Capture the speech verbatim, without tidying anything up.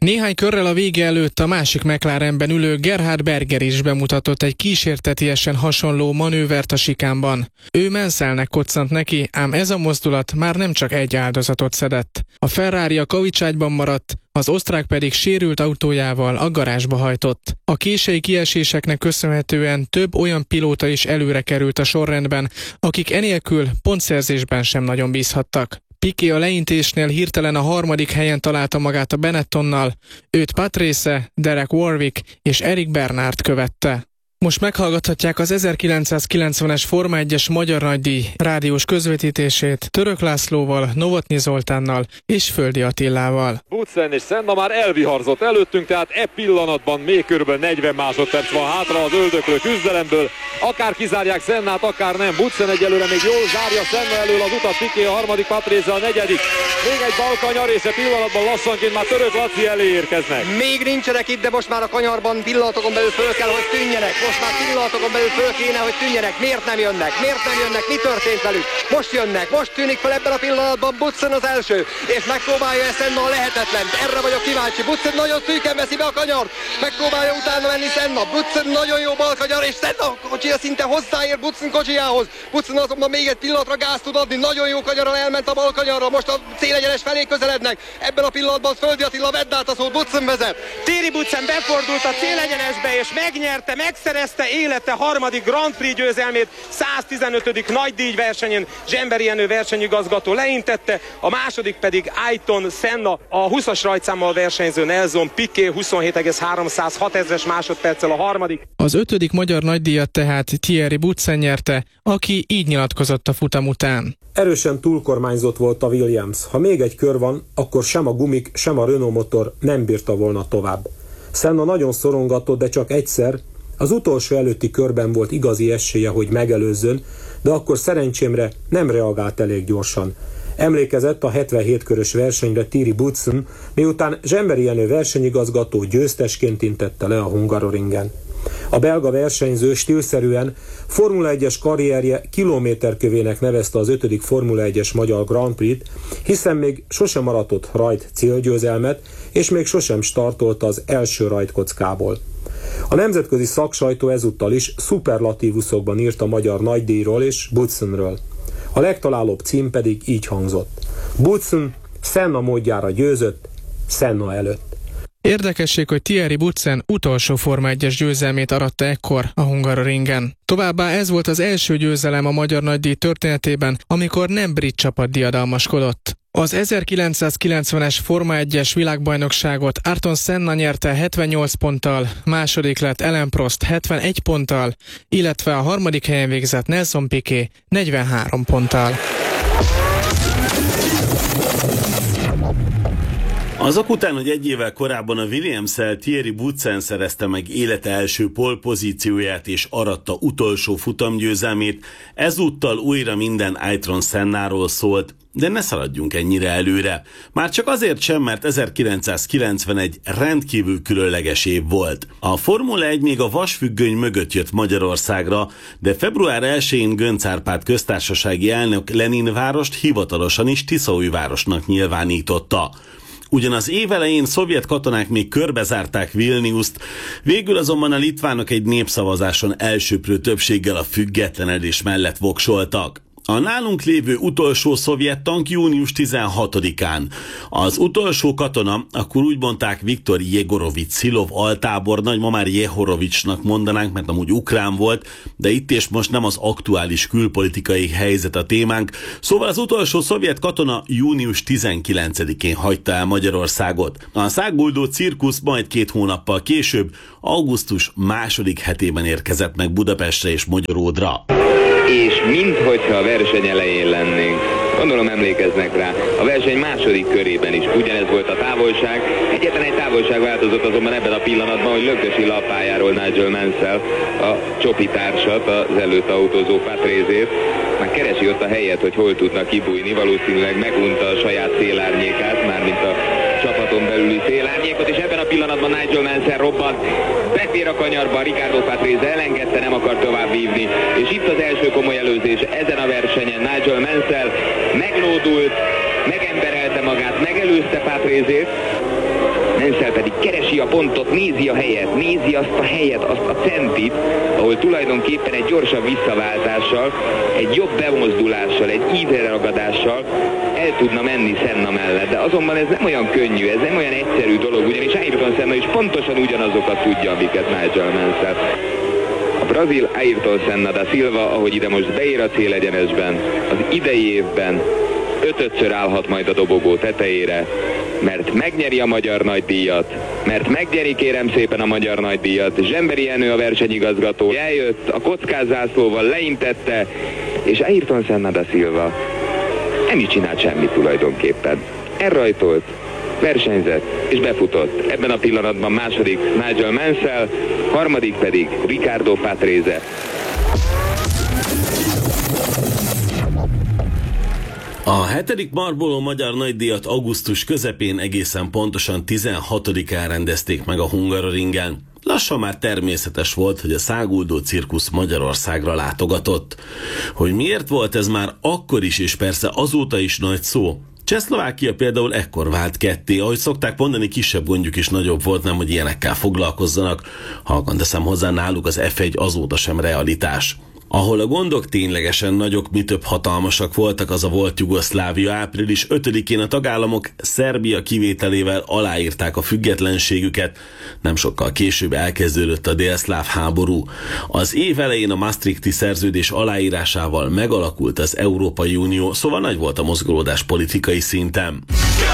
Néhány körrel a vége előtt a másik McLarenben ülő Gerhard Berger is bemutatott egy kísértetiesen hasonló manővert a sikánban. Ő Mansellnek koccant neki, ám ez a mozdulat már nem csak egy áldozatot szedett. A Ferrari a kavicságyban maradt, az osztrák pedig sérült autójával a garázsba hajtott. A késői kieséseknek köszönhetően több olyan pilóta is előre került a sorrendben, akik enélkül pontszerzésben sem nagyon bízhattak. Piquet a leintésnél hirtelen a harmadik helyen találta magát a Benettonnal, őt Patrese, Derek Warwick és Eric Bernard követte. Most meghallgathatják az ezerkilencszázkilencvenes Forma egyes Magyar Nagydíj rádiós közvetítését Török Lászlóval, Novotny Zoltánnal és Földi Attilával. Boutsen és Senna már elviharzott előttünk, tehát e pillanatban még kb. negyven másodperc van hátra az öldöklő küzdelemből. Akár kizárják Sennát, akár nem. Boutsen egyelőre még jól zárja Senna elől az utat, Piquet a harmadik, Patrese a negyedik. Még egy balkanyar, és a pillanatban lassanként már Török Laci elé érkeznek. Még nincsenek itt, de most már a kanyarban pillanatokon belül föl kell, hogy tűnjenek. Most már pillanatokon belül föl kéne, hogy tűnjenek. Miért nem jönnek? Miért nem jönnek? Mi történt velük? Most jönnek. Most tűnik fel ebben a pillanatban Boutsen az első, és megpróbálja Senna a lehetetlen. Erre vagyok kíváncsi. Boutsen nagyon szűken veszi be a kanyart. Megpróbálja utána menni Senna. Boutsen nagyon jó balkanyar, és Senna kocsia szinte hozzáér Boutsen kocsijához. Boutsen azonban még egy pillanatra gázt tud adni. Nagyon jó kanyarral elment a balkanyarra. Most a célegyenes felé közelednek. Ebben a pillanatban Földi Attila vedd át a szót, Boutsen vezet. Thierry Boutsen befordult a célegyenesbe és megnyerte, megszerezte élete harmadik Grand Prix győzelmét, száztizenötödik nagydíjversenyen. Zsember Jenő versenyigazgató leintette, a második pedig Ayrton Senna, a húszas rajtszámmal versenyző Nelson Piquet huszonhét egész háromszázhat ezres másodperccel a harmadik. Az ötödik magyar nagydíjat tehát Thierry Boutsen nyerte, aki így nyilatkozott a futam után. Erősen túlkormányzott volt a Williams. Ha még egy kör van, akkor sem a gumik, sem a Renault motor nem bírta volna tovább. Senna nagyon szorongatott, de csak egyszer, az utolsó előtti körben volt igazi esélye, hogy megelőzzön, de akkor szerencsémre nem reagált elég gyorsan. Emlékezett a hetvenhét körös versenyre Thierry Boutsen, miután Zsember Jenő versenyigazgató győztesként intette le a Hungaroringen. A belga versenyző stílszerűen Formula egyes karrierje kilométerkövének nevezte az ötödik Formula egyes Magyar Grand Prix-t, hiszen még sosem aratott rajt célgyőzelmet, és még sosem startolt az első rajtkockából. A nemzetközi szaksajtó ezúttal is szuperlatívuszokban írt a magyar nagydíjról és Boutsenről. A legtalálóbb cím pedig így hangzott: Boutsen Senna módjára győzött, Senna előtt. Érdekesség, hogy Thierry Boutsen utolsó Forma egyes győzelmét aratta ekkor a Hungaroringen. Továbbá ez volt az első győzelem a magyar nagydíj történetében, amikor nem brit csapat diadalmaskodott. Az ezerkilencszázkilencvenes Forma egyes világbajnokságot Ayrton Senna nyerte hetvennyolc ponttal, második lett Alain Prost hetvenegy ponttal, illetve a harmadik helyen végzett Nelson Piquet negyvenhárom ponttal. Azok után, hogy egy évvel korábban a Williams-szel Thierry Boutsen szerezte meg élete első pole pozícióját és aratta utolsó futamgyőzelmét, ezúttal újra minden Ayrton Sennáról szólt, de ne szaladjunk ennyire előre. Már csak azért sem, mert ezerkilencszázkilencvenegy rendkívül különleges év volt. A Formula egy még a vasfüggöny mögött jött Magyarországra, de február elsején Göncz Árpád köztársasági elnök Leninvárost hivatalosan is Tiszaújvárosnak nyilvánította. Ugyanaz év elején szovjet katonák még körbezárták Vilniuszt, végül azonban a litvánok egy népszavazáson elsöprő többséggel a függetlenedés mellett voksoltak. A nálunk lévő utolsó szovjet tank június tizenhatodikán. Az utolsó katona, akkor úgy mondták, Viktor Jegorovics Szilov altábornagy, ma már Jehorovicsnak mondanánk, mert amúgy ukrán volt, de itt és most nem az aktuális külpolitikai helyzet a témánk. Szóval az utolsó szovjet katona június tizenkilencedikén hagyta el Magyarországot. A száguldó cirkusz majd két hónappal később, augusztus második hetében érkezett meg Budapestre és Magyaródra. És minthogyha a verseny elején lennénk. Gondolom emlékeznek rá. A verseny második körében is ugyanez volt a távolság. Egyetlen egy távolság változott azonban ebben a pillanatban, hogy lögdösi lapájáról Nigel Mansell a csopi társat, az előtt autózó Patrese-t. Már keresi ott a helyet, hogy hol tudnak kibújni. Valószínűleg megunta a saját szélárnyékát, mármint a csapaton belüli szélárnyékot, és ebben a pillanatban Nigel Mansell robbant. Befér a kanyarba, Ricardo Patrese elengedte, nem akar tovább vívni. És itt az első komoly előzés ezen a versenyen. Nigel Mansell meglódult, megemberelte magát, megelőzte Patrese-t. Menzel pedig keresi a pontot, nézi a helyet, nézi azt a helyet, azt a centit, ahol tulajdonképpen egy gyorsabb visszaváltással, egy jobb bemozdulással, egy ízelragadással el tudna menni Senna mellett. De azonban ez nem olyan könnyű, ez nem olyan egyszerű dolog, ugyanis Ayrton Senna is pontosan ugyanazokat tudja, amiket Nigel Mansell. A brazil Ayrton Senna da Silva, ahogy ide most beér a célegyenesben, az idei évben ötödször állhat majd a dobogó tetejére, mert megnyeri a magyar nagydíjat, mert megnyeri kérem szépen a magyar nagydíjat. Zsemberi Jenő a versenyigazgató eljött, a kockázzászlóval leintette, és Ayrton Senna da Silva nem is csinált semmit tulajdonképpen. Elrajtolt, versenyzett és befutott. Ebben a pillanatban második Nigel Mansell, harmadik pedig Riccardo Patrese. A hetedik Marlboro magyar nagydíjat augusztus közepén, egészen pontosan tizenhatodikán rendezték meg a Hungaroringen. Lassan már természetes volt, hogy a száguldó cirkusz Magyarországra látogatott. Hogy miért volt ez már akkor is, és persze azóta is nagy szó? Csehszlovákia például ekkor vált ketté, ahogy szokták mondani, kisebb gondjuk is nagyobb volt, nem hogy ilyenekkel foglalkozzanak. Halkan teszem hozzá, náluk az ef egy azóta sem realitás. Ahol a gondok ténylegesen nagyok, mi több hatalmasak voltak, az a volt Jugoszlávia. Április ötödikén a tagállamok Szerbia kivételével aláírták a függetlenségüket. Nem sokkal később elkezdődött a délszláv háború. Az év elején a Maastrichti szerződés aláírásával megalakult az Európai Unió, szóval nagy volt a mozgolódás politikai szinten.